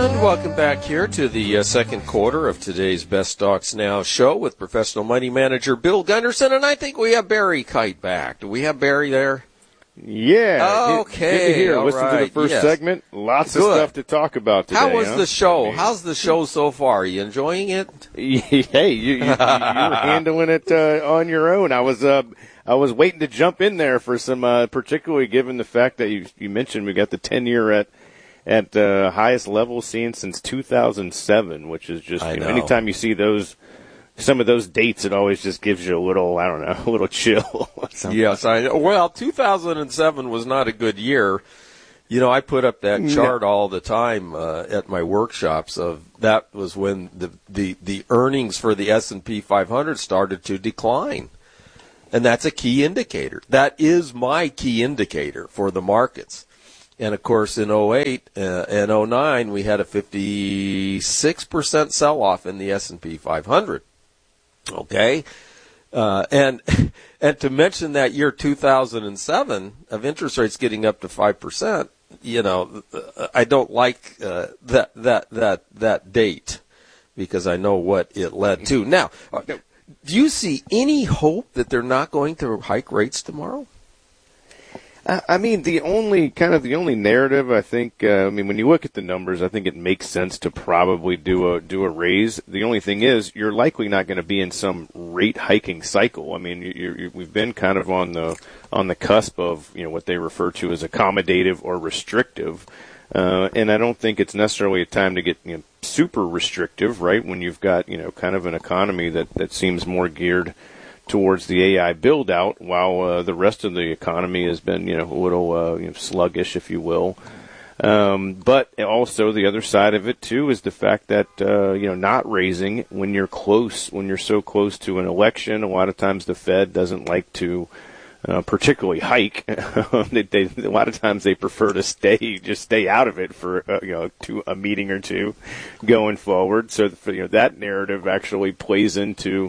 And welcome back here to the second quarter of today's Best Stocks Now show with professional money manager Bill Gunderson. And I think we have Barry Kite back. Do we have Barry there? Yeah. Okay. Good to hear. All Listen right. to the first segment. Lots of stuff to talk about today. How was the show? How's the show so far? Are you enjoying it? Hey, you're handling it on your own. I was waiting to jump in there for some, particularly given the fact that you mentioned we got the 10-year at the highest level seen since 2007, which is just, anytime you see some of those dates, it always just gives you a little, a little chill. Yes, I know. Well, 2007 was not a good year. You know, I put up that chart all the time at my workshops that was when the earnings for the S&P 500 started to decline. And that's a key indicator. That is my key indicator for the markets. And, of course, in 2008 and 2009, we had a 56% sell-off in the S&P 500. Okay? And to mention that year 2007 of interest rates getting up to 5%, I don't like that date because I know what it led to. Now, do you see any hope that they're not going to hike rates tomorrow? I mean, the only narrative, I think, when you look at the numbers, I think it makes sense to probably do a raise. The only thing is, you're likely not going to be in some rate hiking cycle. I mean, we've been kind of on the cusp of, what they refer to as accommodative or restrictive. And I don't think it's necessarily a time to get, super restrictive, right? When you've got, kind of an economy that seems more geared towards the AI build out, while the rest of the economy has been, a little sluggish, if you will. But also the other side of it too is the fact that not raising when you're so close to an election. A lot of times the Fed doesn't like to particularly hike. A lot of times they prefer to stay out of it for to a meeting or two going forward. So that narrative actually plays into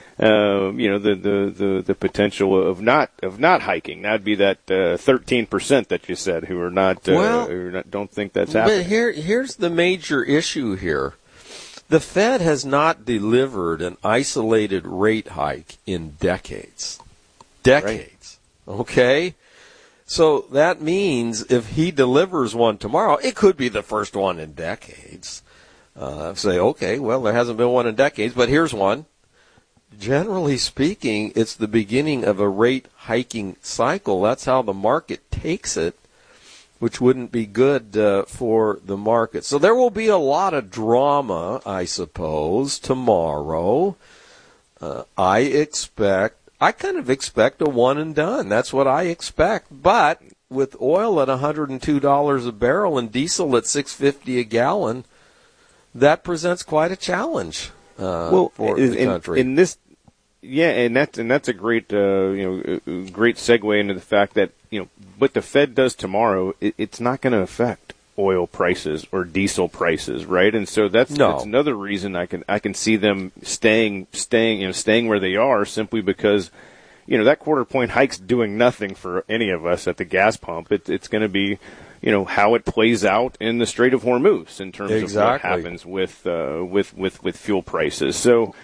the potential of not hiking. That'd be that 13% that you said who are not don't think that's happening. But here's the major issue here. The Fed has not delivered an isolated rate hike in decades. Right. Okay? So that means if he delivers one tomorrow, it could be the first one in decades. Say, okay, well, there hasn't been one in decades, but here's one. Generally speaking, it's the beginning of a rate hiking cycle. That's how the market takes it, which wouldn't be good for the market. So there will be a lot of drama, I suppose, tomorrow. I kind of expect a one and done. That's what I expect. But with oil at $102 a barrel and diesel at $6.50 a gallon, that presents quite a challenge for the country. And that's a great great segue into the fact that what the Fed does tomorrow, it's not going to affect oil prices or diesel prices, right? And so that's another reason I can see them staying where they are, simply because that quarter point hike's doing nothing for any of us at the gas pump. It's going to be how it plays out in the Strait of Hormuz in terms of what happens with fuel prices. So.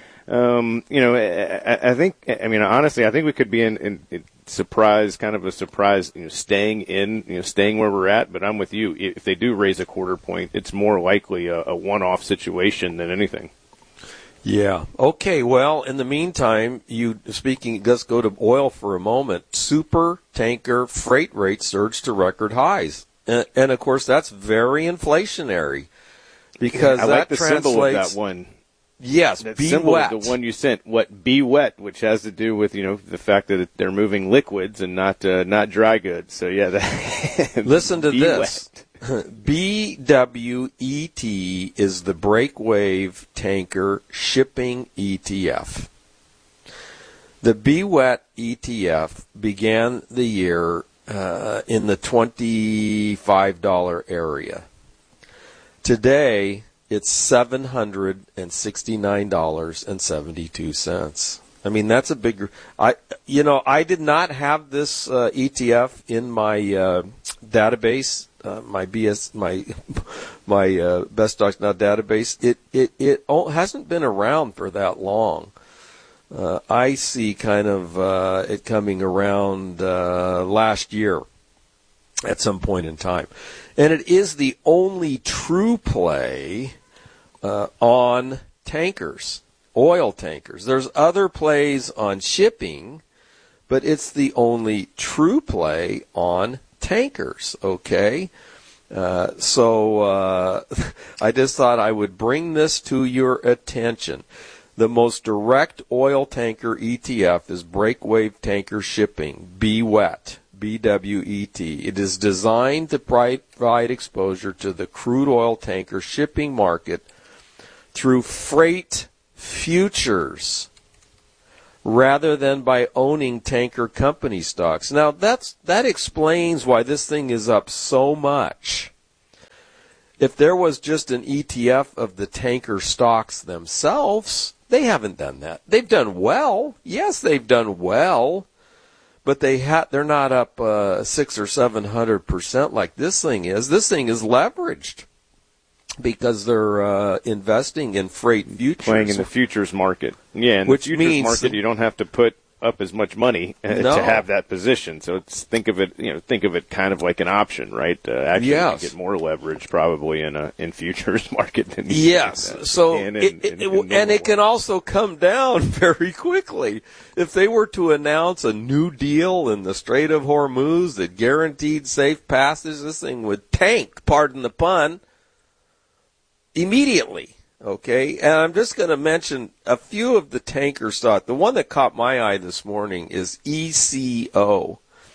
I think we could be in surprise, kind of a surprise, staying where we're at. But I'm with you. If they do raise a quarter point, it's more likely a one-off situation than anything. Yeah. Okay. Well, in the meantime, let's go to oil for a moment. Super tanker freight rates surged to record highs. And of course, that's very inflationary because I like the symbol of that one. Yes, that be symbol wet. Is the one you sent. Be wet, which has to do with the fact that they're moving liquids and not dry goods. So yeah, listen to this. BWET is the Breakwave Tanker Shipping ETF. The BWET ETF began the year in the $25 area. Today, it's $769.72. I mean, that's a big. I did not have this ETF in my database my Best Stocks Now database, it hasn't been around for that long. I see kind of it coming around last year at some point in time. And it is the only true play on tankers, oil tankers. There's other plays on shipping, but it's the only true play on tankers, okay? So I just thought I would bring this to your attention. The most direct oil tanker ETF is Breakwave Tanker Shipping, BWET, BWET. It is designed to provide exposure to the crude oil tanker shipping market through freight futures rather than by owning tanker company stocks. Now, that explains why this thing is up so much. If there was just an ETF of the tanker stocks themselves, they haven't done that. They've done well. Yes, they've done well, but they're not up 600 or 700% like this thing is. This thing is leveraged because they're investing in freight futures, playing in the futures market. Yeah, in the futures market, you don't have to put up as much money to have that position. So think of it kind of like an option, right? Actually, you get more leverage probably in futures market than So it can also come down very quickly. If they were to announce a new deal in the Strait of Hormuz that guaranteed safe passage, this thing would tank, pardon the pun, immediately. Okay, and I'm just going to mention a few of the tanker stocks. The one that caught my eye this morning is ECO.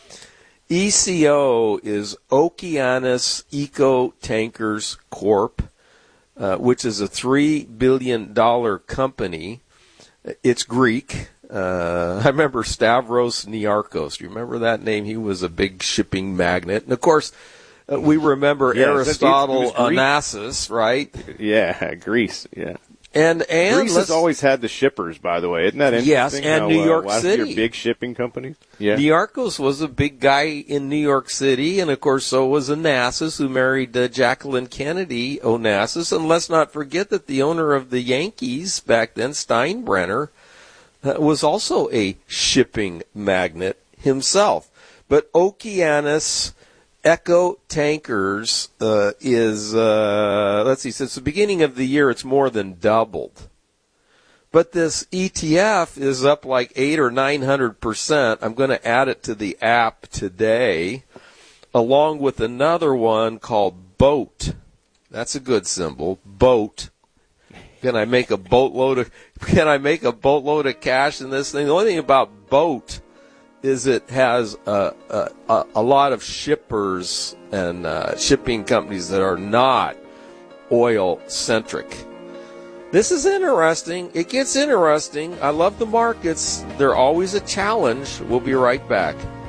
ECO is Okeanis Eco Tankers Corp., which is a $3 billion company. It's Greek. I remember Stavros Niarchos. Do you remember that name? He was a big shipping magnate. And, of course, we remember Aristotle Onassis, right? Yeah, Greece, yeah. And Greece has always had the shippers, by the way. Isn't that interesting? Yes, and New York City. Your big shipping companies. Yeah. Niarchos was a big guy in New York City, and, of course, so was Onassis, who married Jacqueline Kennedy Onassis. And let's not forget that the owner of the Yankees back then, Steinbrenner, was also a shipping magnate himself. But Okeanis Eco Tankers is, let's see, since the beginning of the year, it's more than doubled. But this ETF is up like 800 or 900%. I'm going to add it to the app today, along with another one called BOAT. That's a good symbol, BOAT. Can I make a boatload of cash in this thing? The only thing about BOAT is it has a lot of shippers and shipping companies that are not oil-centric. This is interesting. It gets interesting. I love the markets. They're always a challenge. We'll be right back.